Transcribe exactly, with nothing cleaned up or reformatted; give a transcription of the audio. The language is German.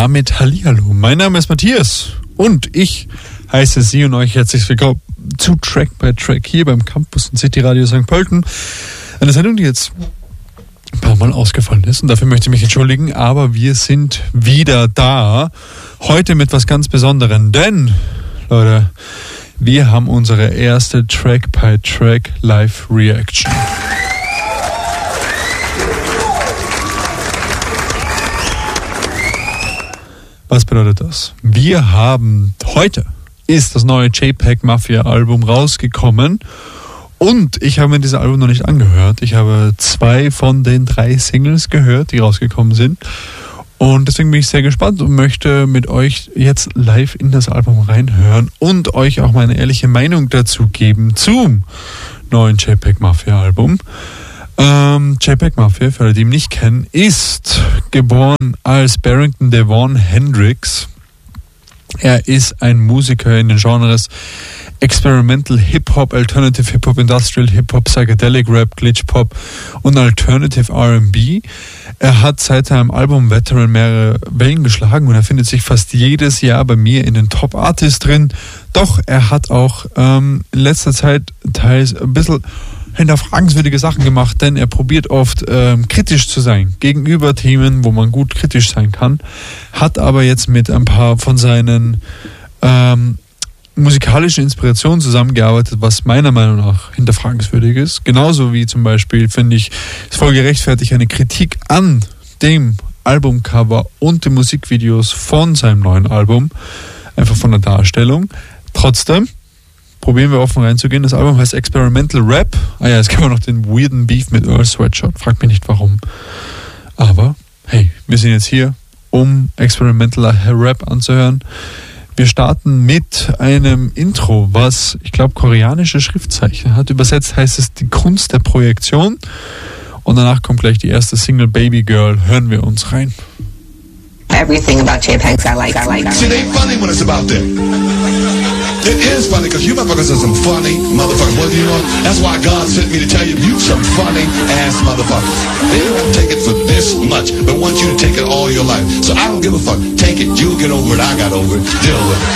damit Hallihallo. Mein Name ist Matthias und ich heiße Sie und euch herzlich willkommen zu Track by Track hier beim Campus und City Radio Sankt Pölten. Eine Sendung, die jetzt ein paar Mal ausgefallen ist und dafür möchte ich mich entschuldigen, aber wir sind wieder da. Heute mit was ganz Besonderem, denn, Leute, wir haben unsere erste Track by Track Live Reaction. Was bedeutet das? Wir haben heute ist das neue JPEG Mafia Album rausgekommen und ich habe mir dieses Album noch nicht angehört. Ich habe zwei von den drei Singles gehört, die rausgekommen sind und deswegen bin ich sehr gespannt und möchte mit euch jetzt live in das Album reinhören und euch auch meine ehrliche Meinung dazu geben zum neuen JPEG Mafia Album. Ähm, JPEG Mafia, für alle, die ihn nicht kennen, ist geboren als Barrington Devon Hendrix. Er ist ein Musiker in den Genres Experimental Hip-Hop, Alternative Hip-Hop, Industrial Hip-Hop, Psychedelic Rap, Glitch Pop und Alternative R and B. Er hat seit seinem Album Veteran mehrere Wellen geschlagen und er findet sich fast jedes Jahr bei mir in den Top Artists drin. Doch er hat auch ähm, in letzter Zeit teils ein bisschen hinterfragenswürdige Sachen gemacht, denn er probiert oft ähm, kritisch zu sein gegenüber Themen, wo man gut kritisch sein kann, hat aber jetzt mit ein paar von seinen ähm, musikalischen Inspirationen zusammengearbeitet, was meiner Meinung nach hinterfragenswürdig ist. Genauso wie zum Beispiel, finde ich, es voll gerechtfertigt eine Kritik an dem Albumcover und den Musikvideos von seinem neuen Album, einfach von der Darstellung. Trotzdem probieren wir offen reinzugehen. Das Album heißt Experimental Rap. Ah ja, es gibt auch noch den weirden Beef mit Earl Sweatshirt. Fragt mich nicht warum. Aber hey, wir sind jetzt hier, um Experimental Rap anzuhören. Wir starten mit einem Intro, was, ich glaube, koreanische Schriftzeichen hat. Übersetzt heißt es die Kunst der Projektion. Und danach kommt gleich die erste Single Baby Girl. Hören wir uns rein. Everything about JPEGs I like, I like, I like. See, they funny when it's about them. It is funny because you motherfuckers are some funny motherfuckers. What do you know? That's why God sent me to tell you, you some funny ass motherfuckers. They won't take it for this much, but want you to take it all your life. So I don't give a fuck. Take it. You'll get over it. I got over it. Deal with it.